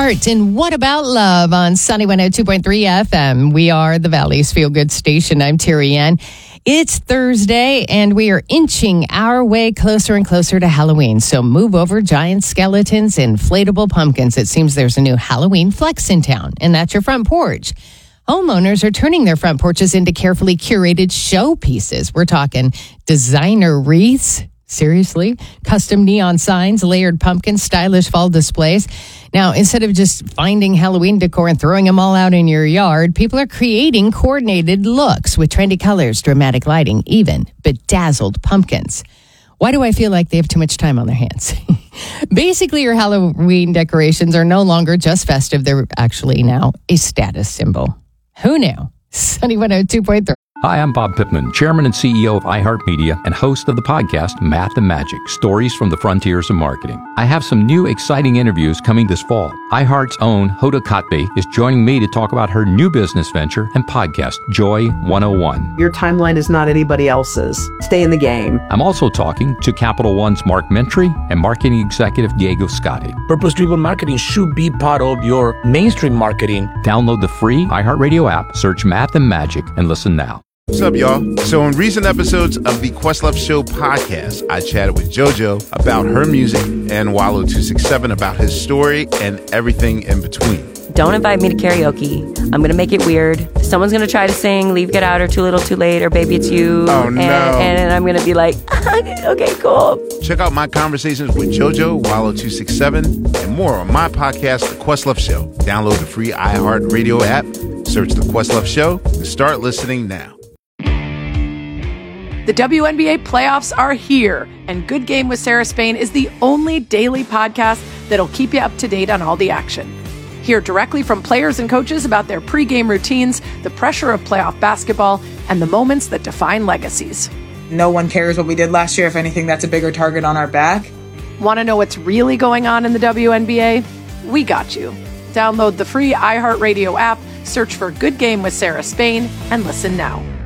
Heart and What About Love on Sunny 102.3 FM. We are the Valley's Feel Good Station. I'm Terry Ann. It's Thursday, and we are inching our way closer and closer to Halloween. So move over giant skeletons, inflatable pumpkins. It seems there's a new Halloween flex in town, and that's your front porch. Homeowners are turning their front porches into carefully curated showpieces. We're talking designer wreaths. Seriously? Custom neon signs, layered pumpkins, stylish fall displays. Now, instead of just finding Halloween decor and throwing them all out in your yard, people are creating coordinated looks with trendy colors, dramatic lighting, even bedazzled pumpkins. Why do I feel like they have too much time on their hands? Basically, your Halloween decorations are no longer just festive. They're actually now a status symbol. Who knew? Sunny 102.3. Hi, I'm Bob Pittman, Chairman and CEO of iHeartMedia and host of the podcast Math and Magic, Stories from the Frontiers of Marketing. I have some new exciting interviews coming this fall. iHeart's own Hoda Kotb is joining me to talk about her new business venture and podcast, Joy 101. Your timeline is not anybody else's. Stay in the game. I'm also talking to Capital One's Mark Mentry and marketing executive Diego Scotti. Purpose-driven marketing should be part of your mainstream marketing. Download the free iHeartRadio app, search Math and Magic, and listen now. What's up, y'all? So in recent episodes of the Questlove Show podcast, I chatted with JoJo about her music and Wallo267 about his story and everything in between. Don't invite me to karaoke. I'm going to make it weird. Someone's going to try to sing Leave, Get Out, or Too Little, Too Late, or Baby It's You. Oh, no. And I'm going to be like, okay, cool. Check out my conversations with JoJo, Wallo267, and more on my podcast, The Questlove Show. Download the free iHeartRadio app, search The Questlove Show, and start listening now. The WNBA playoffs are here, and Good Game with Sarah Spain is the only daily podcast that'll keep you up to date on all the action. Hear directly from players and coaches about their pregame routines, the pressure of playoff basketball, and the moments that define legacies. No one cares what we did last year. If anything, that's a bigger target on our back. Want to know what's really going on in the WNBA? We got you. Download the free iHeartRadio app, search for Good Game with Sarah Spain, and listen now.